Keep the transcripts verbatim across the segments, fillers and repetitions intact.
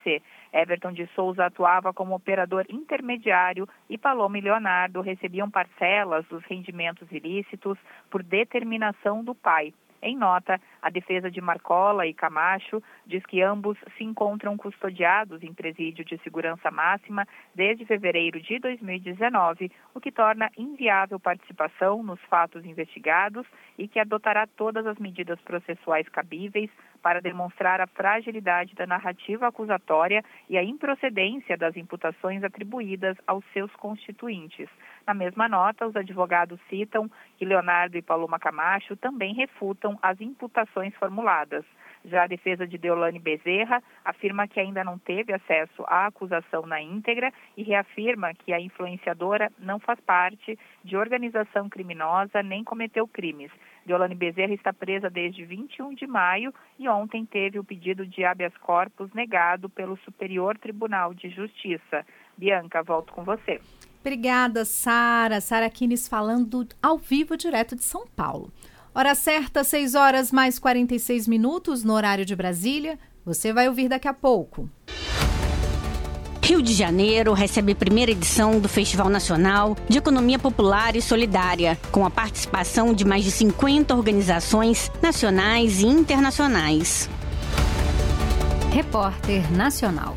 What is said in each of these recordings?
Everton de Souza atuava como operador intermediário e Paloma e Leonardo recebiam parcelas dos rendimentos ilícitos por determinação do pai. Em nota, a defesa de Marcola e Camacho diz que ambos se encontram custodiados em presídio de segurança máxima desde fevereiro de dois mil e dezenove, o que torna inviável participação nos fatos investigados e que adotará todas as medidas processuais cabíveis para demonstrar a fragilidade da narrativa acusatória e a improcedência das imputações atribuídas aos seus constituintes. Na mesma nota, os advogados citam que Leonardo e Paloma Camacho também refutam as imputações formuladas. Já a defesa de Deolane Bezerra afirma que ainda não teve acesso à acusação na íntegra e reafirma que a influenciadora não faz parte de organização criminosa nem cometeu crimes. Deolane Bezerra está presa desde vinte e um de maio e ontem teve o pedido de habeas corpus negado pelo Superior Tribunal de Justiça. Bianca, volto com você. Obrigada, Sara. Sara Quines falando ao vivo direto de São Paulo. Hora certa, seis horas mais quarenta e seis minutos no horário de Brasília. Você vai ouvir daqui a pouco. Rio de Janeiro recebe a primeira edição do Festival Nacional de Economia Popular e Solidária, com a participação de mais de cinquenta organizações nacionais e internacionais. Repórter Nacional.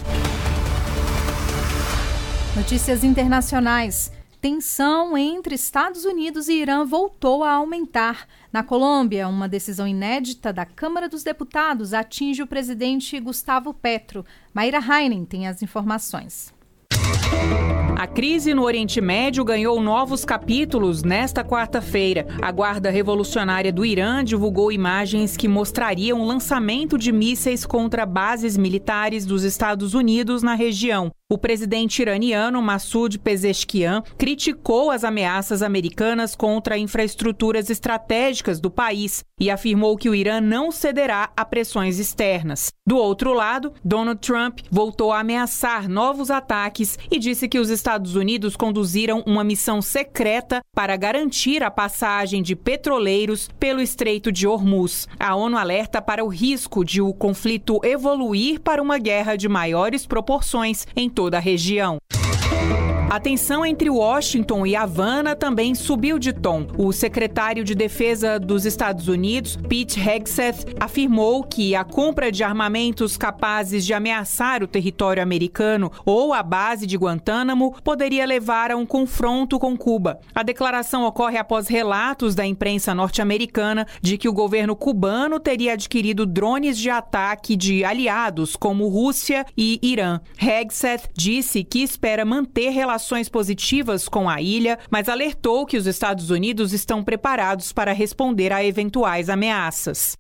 Notícias internacionais. Tensão entre Estados Unidos e Irã voltou a aumentar. Na Colômbia, uma decisão inédita da Câmara dos Deputados atinge o presidente Gustavo Petro. Maíra Heinen tem as informações. A crise no Oriente Médio ganhou novos capítulos nesta quarta-feira. A Guarda Revolucionária do Irã divulgou imagens que mostrariam o lançamento de mísseis contra bases militares dos Estados Unidos na região. O presidente iraniano Massoud Pezeshkian criticou as ameaças americanas contra infraestruturas estratégicas do país e afirmou que o Irã não cederá a pressões externas. Do outro lado, Donald Trump voltou a ameaçar novos ataques e disse que os Estados Unidos conduziram uma missão secreta para garantir a passagem de petroleiros pelo Estreito de Hormuz. A ONU alerta para o risco de o conflito evoluir para uma guerra de maiores proporções em toda a região. A tensão entre Washington e Havana também subiu de tom. O secretário de Defesa dos Estados Unidos, Pete Hegseth, afirmou que a compra de armamentos capazes de ameaçar o território americano ou a base de Guantánamo poderia levar a um confronto com Cuba. A declaração ocorre após relatos da imprensa norte-americana de que o governo cubano teria adquirido drones de ataque de aliados como Rússia e Irã. Hegseth disse que espera manter relações positivas com a ilha, mas alertou que os Estados Unidos estão preparados para responder a eventuais ameaças.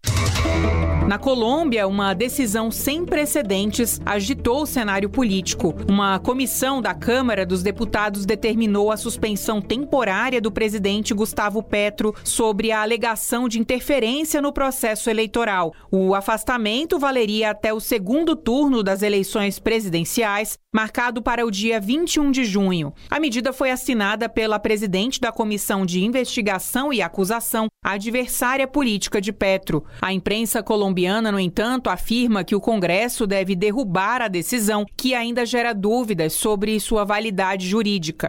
Na Colômbia, uma decisão sem precedentes agitou o cenário político. Uma comissão da Câmara dos Deputados determinou a suspensão temporária do presidente Gustavo Petro sobre a alegação de interferência no processo eleitoral. O afastamento valeria até o segundo turno das eleições presidenciais, marcado para o dia vinte e um de junho. A medida foi assinada pela presidente da Comissão de Investigação e Acusação, a adversária política de Petro. A imprensa colombiana, no entanto, afirma que o Congresso deve derrubar a decisão, que ainda gera dúvidas sobre sua validade jurídica.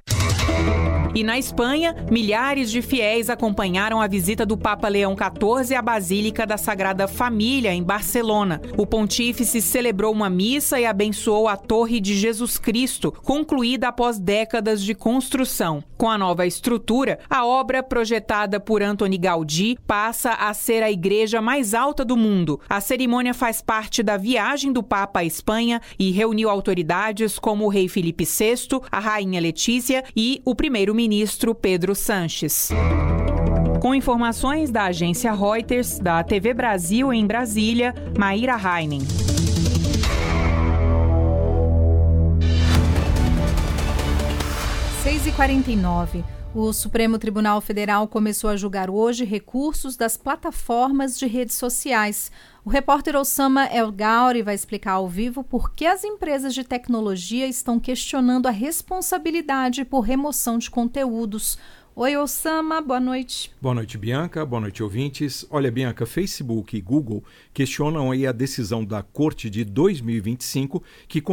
E na Espanha, milhares de fiéis acompanharam a visita do Papa Leão quatorze à Basílica da Sagrada Família, em Barcelona. O pontífice celebrou uma missa e abençoou a Torre de Jesus Cristo, concluída após décadas de construção. Com a nova estrutura, a obra projetada por Antoni Gaudí passa a ser a igreja mais alta do mundo. A cerimônia faz parte da viagem do Papa à Espanha e reuniu autoridades como o rei Felipe sexto, a rainha Letícia e o primeiro-ministro Ministro Pedro Sanches. Com informações da agência Reuters, da T V Brasil em Brasília, Maíra Heinen. seis e quarenta e nove. O Supremo Tribunal Federal começou a julgar hoje recursos das plataformas de redes sociais. O repórter Osama El Gauri vai explicar ao vivo por que as empresas de tecnologia estão questionando a responsabilidade por remoção de conteúdos. Oi, Osama, boa noite. Boa noite, Bianca. Boa noite, ouvintes. Olha, Bianca, Facebook e Google questionam aí a decisão da Corte de dois mil e vinte e cinco que